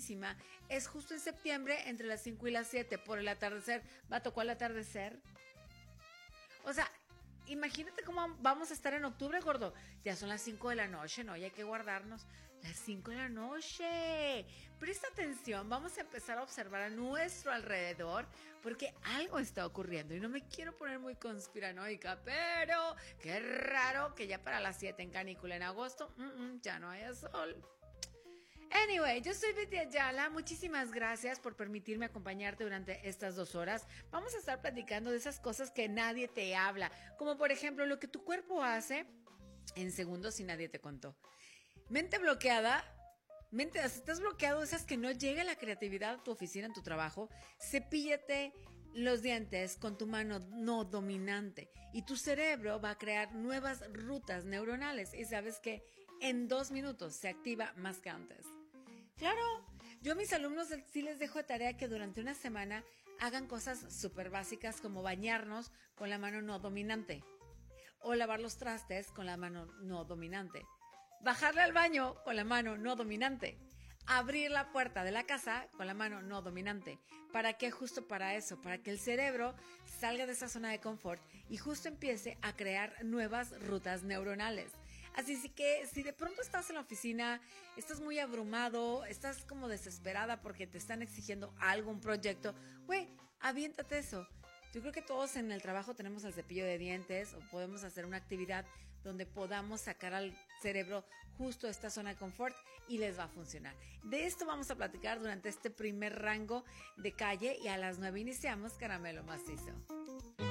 buenísima es justo en septiembre entre las 5 y las 7 por el atardecer. ¿Va a tocar el atardecer? O sea, imagínate cómo vamos a estar en octubre, gordo. Ya son las 5 de la noche, ¿no? Ya hay que guardarnos. Las 5 de la noche. Presta atención, vamos a empezar a observar a nuestro alrededor porque algo está ocurriendo y no me quiero poner muy conspiranoica, pero qué raro que ya para las 7 en canícula en agosto ya no haya sol. Anyway, yo soy Betty Ayala, muchísimas gracias por permitirme acompañarte durante estas 2 horas. Vamos a estar platicando de esas cosas que nadie te habla, como por ejemplo lo que tu cuerpo hace en segundos y nadie te contó. Mente bloqueada, estás bloqueado, esas que no llega la creatividad a tu oficina, en tu trabajo, cepíllate los dientes con tu mano no dominante y tu cerebro va a crear nuevas rutas neuronales y sabes que en 2 minutos se activa más que antes. Claro, yo a mis alumnos sí les dejo de tarea que durante una semana hagan cosas súper básicas como bañarnos con la mano no dominante o lavar los trastes con la mano no dominante. Bajarle al baño con la mano no dominante. Abrir la puerta de la casa con la mano no dominante. ¿Para qué? Justo para eso, para que el cerebro salga de esa zona de confort y justo empiece a crear nuevas rutas neuronales. Así que si de pronto estás en la oficina, estás muy abrumado, estás como desesperada porque te están exigiendo algo, un proyecto, güey, aviéntate eso. Yo creo que todos en el trabajo tenemos el cepillo de dientes o podemos hacer una actividad donde podamos sacar al cerebro justo esta zona de confort y les va a funcionar. De esto vamos a platicar durante este primer rango de calle y a las 9 iniciamos Caramelo Macizo.